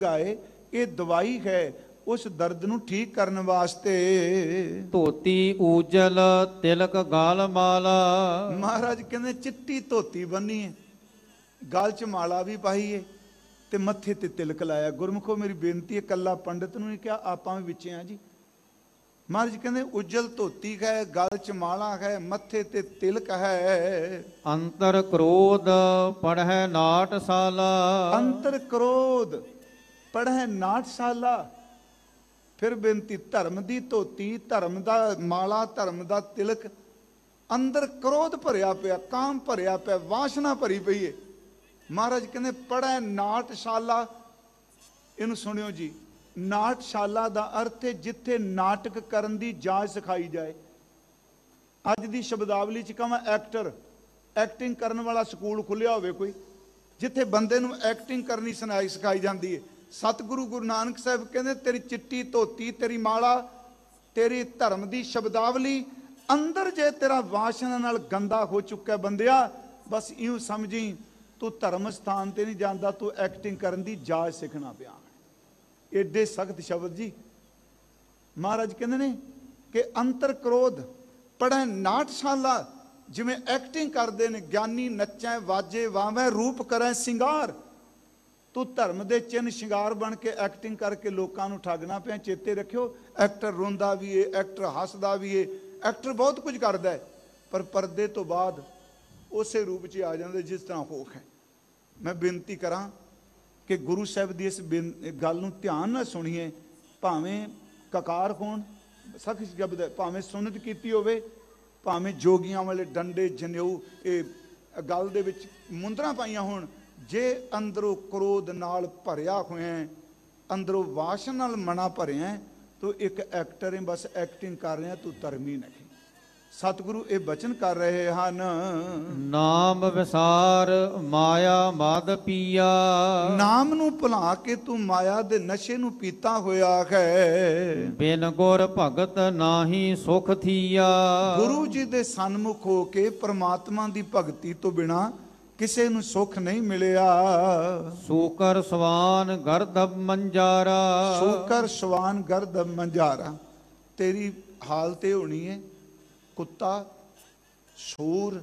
ਗਾਏ ਇਹ ਦਵਾਈ ਹੈ ਉਸ ਦਰਦ ਨੂੰ ਠੀਕ ਕਰਨ ਵਾਸਤੇ। ਧੋਤੀ ਊਜਲ ਤਿਲਕ ਗਾਲ ਮਾਲਾ। ਮਹਾਰਾਜ ਕਹਿੰਦੇ ਚਿੱਟੀ ਧੋਤੀ ਬੰਨੀ ਹੈ, ਗਲ ਚ ਮਾਲਾ ਵੀ ਪਾਈ ਹੈ ਤੇ ਮੱਥੇ ਤੇ ਤਿਲਕ ਲਾਇਆ। ਗੁਰਮੁਖੋ ਮੇਰੀ ਬੇਨਤੀ ਹੈ, ਕੱਲਾ ਪੰਡਤ ਨੂੰ ਨਹੀਂ ਕਿਹਾ, ਆਪਾਂ ਵੀ ਵਿੱਚ ਆ ਜੀ। ਮਹਾਰਾਜ ਕਹਿੰਦੇ ਉਜਲ ਧੋਤੀ ਹੈ, ਗਲ ਚ ਮਾਲਾ ਹੈ, ਮੱਥੇ ਤੇ ਤਿਲਕ ਹੈ। ਅੰਤਰ ਕ੍ਰੋਧ ਪੜ੍ਹੈ ਨਾਟਸ਼ਾਲਾ। ਅੰਤਰ ਕ੍ਰੋਧ ਪੜ੍ਹੈ ਨਾਟਸ਼ਾਲਾ। ਫਿਰ ਬੇਨਤੀ, ਧਰਮ ਦੀ ਧੋਤੀ, ਧਰਮ ਦਾ ਮਾਲਾ, ਧਰਮ ਦਾ ਤਿਲਕ, ਅੰਦਰ ਕ੍ਰੋਧ ਭਰਿਆ ਪਿਆ, ਕਾਮ ਭਰਿਆ ਪਿਆ, ਵਾਸ਼ਨਾ ਭਰੀ ਪਈ ਹੈ। ਮਹਾਰਾਜ ਕਹਿੰਦੇ ਪੜ੍ਹੈ ਨਾਟਸ਼ਾਲਾ। ਇਹਨੂੰ ਸੁਣਿਓ ਜੀ, ਨਾਟਸ਼ਾਲਾ ਦਾ ਅਰਥ ਹੈ ਜਿੱਥੇ ਨਾਟਕ ਕਰਨ ਦੀ ਜਾਚ ਸਿਖਾਈ ਜਾਏ। ਅੱਜ ਦੀ ਸ਼ਬਦਾਵਲੀ ਚ ਕਹਾਂ ਐਕਟਰ, ਐਕਟਿੰਗ ਕਰਨ ਵਾਲਾ ਸਕੂਲ ਖੁੱਲਿਆ ਹੋਵੇ ਕੋਈ, ਜਿੱਥੇ ਬੰਦੇ ਨੂੰ ਐਕਟਿੰਗ ਕਰਨੀ ਸਿਖਾਈ ਜਾਂਦੀ ਹੈ। ਸਤਿਗੁਰੂ ਗੁਰੂ ਨਾਨਕ ਸਾਹਿਬ ਕਹਿੰਦੇ ਤੇਰੀ ਚਿੱਟੀ ਧੋਤੀ, ਤੇਰੀ ਮਾਲਾ, ਤੇਰੀ ਧਰਮ ਦੀ ਸ਼ਬਦਾਵਲੀ, ਅੰਦਰ ਜੇ ਤੇਰਾ ਵਾਸ਼ਨਾ ਨਾਲ ਗੰਦਾ ਹੋ ਚੁੱਕਾ ਬੰਦਿਆ, ਬਸ ਇਉਂ ਸਮਝੀ ਤੂੰ ਧਰਮ ਸਥਾਨ ਤੇ ਨਹੀਂ ਜਾਂਦਾ, ਤੂੰ ਐਕਟਿੰਗ ਕਰਨ ਦੀ ਜਾਚ ਸਿੱਖਣਾ ਪਿਆ। ਏਡੇ ਸਖਤ ਸ਼ਬਦ ਜੀ। ਮਹਾਰਾਜ ਕਹਿੰਦੇ ਨੇ ਕਿ ਅੰਤਰ ਕ੍ਰੋਧ ਪੜ੍ਹੈ ਨਾਟਸ਼ਾਲਾ। ਜਿਵੇਂ ਐਕਟਿੰਗ ਕਰਦੇ ਨੇ ਗਿਆਨੀ, ਨੱਚੈ ਵਾਜੇ ਵਾਵੈ ਰੂਪ ਕਰੈ ਸਿੰਗਾਰ। ਤੂੰ ਧਰਮ ਦੇ ਚਿੰਨ ਸ਼ਿੰਗਾਰ ਬਣ ਕੇ ਐਕਟਿੰਗ ਕਰਕੇ ਲੋਕਾਂ ਨੂੰ ਠੱਗਣਾ ਪਿਆ। ਚੇਤੇ ਰੱਖਿਓ, ਐਕਟਰ ਰੋਂਦਾ ਵੀ ਏ, ਐਕਟਰ ਹੱਸਦਾ ਵੀ ਏ, ਐਕਟਰ ਬਹੁਤ ਕੁਝ ਕਰਦਾ ਹੈ, ਪਰ ਪਰਦੇ ਤੋਂ ਬਾਅਦ ਉਸੇ ਰੂਪ 'ਚ ਆ ਜਾਂਦੇ ਜਿਸ ਤਰ੍ਹਾਂ ਹੋਖ ਹੈ। ਮੈਂ ਬੇਨਤੀ ਕਰਾਂ ਕਿ ਗੁਰੂ ਸਾਹਿਬ ਦੀ ਇਸ ਗੱਲ ਨੂੰ ਧਿਆਨ ਨਾਲ ਸੁਣੀਏ। ਭਾਵੇਂ ਕਕਾਰ ਹੋਣ, ਸਖਤ ਸ਼ਬਦ ਹੈ, ਭਾਵੇਂ ਸੁਨਤ ਕੀਤੀ ਹੋਵੇ, ਭਾਵੇਂ ਜੋਗੀਆਂ ਵਾਲੇ ਡੰਡੇ ਜਨੇਊ ਇਹ ਗੱਲ ਦੇ ਵਿੱਚ ਮੁੰਦਰਾਂ ਪਾਈਆਂ ਹੋਣ, ਜੇ ਅੰਦਰੋਂ ਕ੍ਰੋਧ ਨਾਲ ਭਰਿਆ ਹੋਇਆ, ਅੰਦਰੋਂ ਵਾਸ਼ਨਾ ਨਾਲ ਮਨਾ ਭਰਿਆ, ਤੂੰ ਇੱਕ ਐਕਟਰ ਹੈ, ਬਸ ਐਕਟਿੰਗ ਕਰ ਰਿਹਾ, ਤੂੰ ਧਰਮੀ ਨਹੀਂ। ਸਤਿਗੁਰੂ ਇਹ ਬਚਨ ਕਰ ਰਹੇ ਹਨ, ਨਾਮ ਵਿਸਾਰ ਮਾਇਆ ਮਦ ਪੀਆ। ਨਾਮ ਨੂੰ ਭੁਲਾ ਕੇ ਤੂੰ ਮਾਇਆ ਦੇ ਨਸ਼ੇ ਨੂੰ ਪੀਤਾ ਹੋਇਆ ਹੈ। ਬਿਨ ਗੁਰ ਭਗਤ ਨਾਹੀ ਸੁਖ ਥੀਆ। ਗੁਰੂ ਜੀ ਦੇ ਸਨਮੁਖ ਹੋ ਕੇ ਪ੍ਰਮਾਤਮਾ ਦੀ ਭਗਤੀ ਤੋਂ ਬਿਨਾ ਕਿਸੇ ਨੂੰ ਸੁਖ ਨਹੀਂ ਮਿਲਿਆ। ਸੂਕਰ ਸਵਾਨ ਗਰਦਬ ਮੰਜਾਰਾ। ਸੂਕਰ ਸਵਾਨ ਗਰਦਬ ਮੰਜਾਰਾ। ਤੇਰੀ ਹਾਲਤ ਇਹ ਹੋਣੀ ਹੈ, ਕੁੱਤਾ, ਸੂਰ,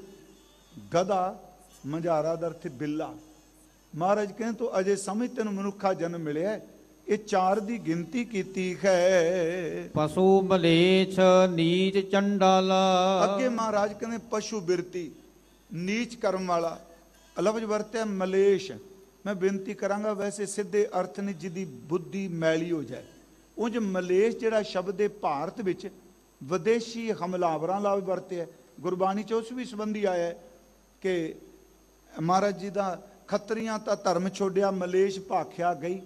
ਗਧਾ, ਮੰਜਾਰਾ ਦਾ ਅਰਥ ਬਿੱਲਾ। ਮਹਾਰਾਜ ਕਹਿੰਦੇ ਤੂੰ ਅਜੇ ਸਮਝ, ਤੈਨੂੰ ਮਨੁੱਖਾ ਜਨਮ ਮਿਲਿਆ। ਇਹ ਚਾਰ ਦੀ ਗਿਣਤੀ ਕੀਤੀ ਹੈ। ਪਸ਼ੂ ਮਲੇਛ ਨੀਚ ਚੰਡਾਲਾ। ਅੱਗੇ ਮਹਾਰਾਜ ਕਹਿੰਦੇ ਪਸ਼ੂ ਬਿਰਤੀ, ਨੀਚ ਕਰਮ ਵਾਲਾ। ਲਫ਼ਜ਼ ਵਰਤਿਆ ਮਲੇਸ਼। ਮੈਂ ਬੇਨਤੀ ਕਰਾਂਗਾ, ਵੈਸੇ ਸਿੱਧੇ ਅਰਥ ਨੇ ਜਿਹਦੀ ਬੁੱਧੀ ਮੈਲੀ ਹੋ ਜਾਏ। ਉਂਝ ਮਲੇਸ਼ ਜਿਹੜਾ ਸ਼ਬਦ ਹੈ ਭਾਰਤ ਵਿੱਚ ਵਿਦੇਸ਼ੀ ਹਮਲਾਵਰਾਂ ਨਾਲ ਵਰਤਿਆ। ਗੁਰਬਾਣੀ 'ਚ ਉਸ ਵੀ ਸੰਬੰਧੀ ਆਇਆ ਹੈ ਕਿ ਮਹਾਰਾਜ ਜੀ ਦਾ ਖੱਤਰੀਆਂ ਤਾਂ ਧਰਮ ਛੋੜਿਆ, ਮਲੇਸ਼ ਭਾਖਿਆ ਗਈ।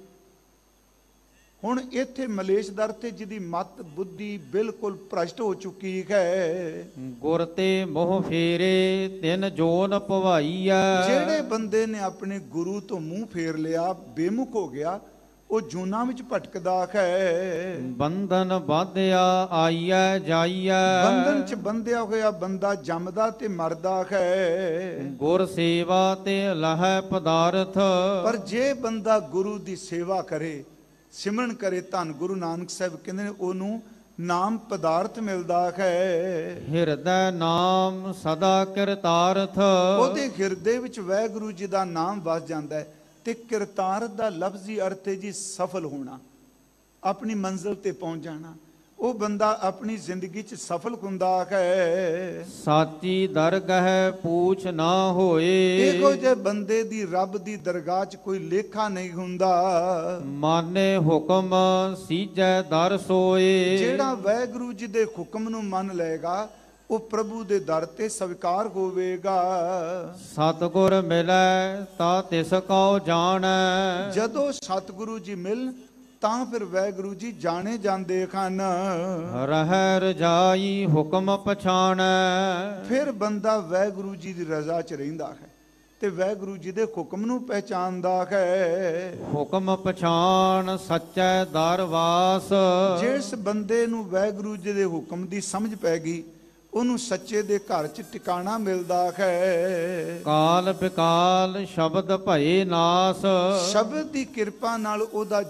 ਹੁਣ ਇੱਥੇ ਮਲੇਸ਼ ਦਾ ਅਰਥ ਜਿਹਦੀ ਮਤ ਬੁੱਧੀ ਬਿਲਕੁਲ ਭ੍ਰਸ਼ਟ ਹੋ ਚੁੱਕੀ ਹੈ। ਗੁਰ ਤੇ ਮੋਹ ਫੇਰੇ ਤਿੰਨ ਜੋਨ ਭਵਾਈਆ। ਜਿਹੜੇ ਬੰਦੇ ਨੇ ਆਪਣੇ ਗੁਰੂ ਤੋਂ ਮੂੰਹ ਫੇਰ ਲਿਆ, ਬੇਮੁਖ ਹੋ ਗਿਆ, ਉਹ ਜੂਨਾਂ ਵਿੱਚ ਭਟਕਦਾ ਹੈ। ਬੰਧਨ ਬਾਧਿਆ ਆਈਐ ਜਾਈਐ। ਬੰਧਨ 'ਚ ਬੰਧਿਆ ਹੋਇਆ ਬੰਦਾ ਜੰਮਦਾ ਤੇ ਮਰਦਾ ਹੈ। ਗੁਰ ਸੇਵਾ ਤੇ ਲਹੈ ਪਦਾਰਥ। ਪਰ ਜੇ ਬੰਦਾ ਗੁਰੂ ਦੀ ਸੇਵਾ ਕਰੇ, ਸਿਮਰਨ ਕਰੇ, ਧੰਨ ਗੁਰੂ ਨਾਨਕ ਸਾਹਿਬ ਕਹਿੰਦੇ ਨੇ ਉਹਨੂੰ ਨਾਮ ਪਦਾਰਥ ਮਿਲਦਾ ਹੈ। ਹਿਰਦੈ ਨਾਮ ਸਦਾ ਕਿਰਤਾਰਥ। ਉਹਦੇ ਹਿਰਦੇ ਵਿੱਚ ਵਾਹਿਗੁਰੂ ਜੀ ਦਾ ਨਾਮ ਵਸ ਜਾਂਦਾ ਹੈ। ਤੇ ਕਿਰਤਾਰਥ ਦਾ ਲਫ਼ਜ਼ੀ ਅਰਥ ਹੈ ਜੀ ਸਫਲ ਹੋਣਾ, ਆਪਣੀ ਮੰਜ਼ਿਲ ਤੇ ਪਹੁੰਚ ਜਾਣਾ। ਉਹ ਬੰਦਾ ਆਪਣੀ ਜ਼ਿੰਦਗੀ 'ਚ ਸਫਲ ਹੁੰਦਾ ਹੈ। ਸਾਚੀ ਦਰਗਹ ਪੂਛ ਨਾ ਹੋਏ। ਇਹੋ ਜਿਹੇ ਬੰਦੇ ਦੀ ਰੱਬ ਦੀ ਦਰਗਾਹ 'ਚ ਕੋਈ ਲੇਖਾ ਨਹੀਂ ਹੁੰਦਾ। ਮਾਨੇ ਹੁਕਮ ਸੀਜੈ ਦਰ ਸੋਏ। ਜਿਹੜਾ ਵਾਹਿਗੁਰੂ ਜੀ ਦੇ ਹੁਕਮ ਨੂੰ ਮੰਨ ਲਏਗਾ, ਉਹ ਪ੍ਰਭੂ ਦੇ ਦਰ ਤੇ ਸਵੀਕਾਰ ਹੋਵੇਗਾ। ਸਤਿਗੁਰ ਮਿਲੈ ਤਾ ਤਿਸ ਕਉ ਜਾਣੈ। ਜਦੋਂ ਸਤਿਗੁਰੂ ਜੀ ਮਿਲ ਤਾਂ ਫਿਰ ਵਾਹਿਗੁਰੂ ਜੀ ਜਾਣੇ ਜਾਂਦੇ ਹਨ। ਰਹਿ ਰਜਾਈ ਹੁਕਮ ਪਛਾਣੈ। ਫਿਰ ਬੰਦਾ ਵਾਹਿਗੁਰੂ ਜੀ ਦੀ ਰਜ਼ਾ 'ਚ ਰਹਿੰਦਾ ਹੈ ਤੇ ਵਾਹਿਗੁਰੂ ਜੀ ਦੇ ਹੁਕਮ ਨੂੰ ਪਹਿਚਾਨਦਾ ਹੈ। ਹੁਕਮ ਪਛਾਣ ਸੱਚੈ ਦਰਵਾਸ। ਜਿਸ ਬੰਦੇ ਨੂੰ ਵਾਹਿਗੁਰੂ ਜੀ ਦੇ ਹੁਕਮ ਦੀ ਸਮਝ ਪੈ ਗਈ, ਉਹਨੂੰ ਸੱਚੇ ਦੇ ਘਰ 'ਚ ਟਿਕਾਣਾ ਮਿਲਦਾ ਹੈ। ਕਾਲ ਬਿਕਾਲ ਸ਼ਬਦ ਭਏ ਨਾਸ। ਸ਼ਬਦ ਦੀ ਕਿਰਪਾ ਨਾਲ ਉਹਦਾ